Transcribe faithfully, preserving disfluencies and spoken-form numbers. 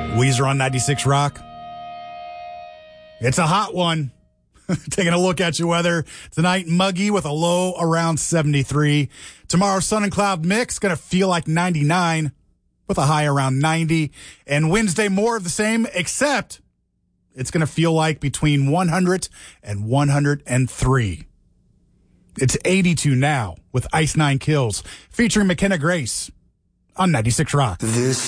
Weezer on ninety-six Rock. It's a hot one. Taking a look at your weather tonight, muggy with a low around seventy-three. Tomorrow, sun and cloud mix, going to feel like ninety-nine with a high around ninety. And Wednesday, more of the same, except it's going to feel like between one hundred and one hundred three. It's eighty-two now with Ice Nine Kills, featuring McKenna Grace on ninety-six Rock. This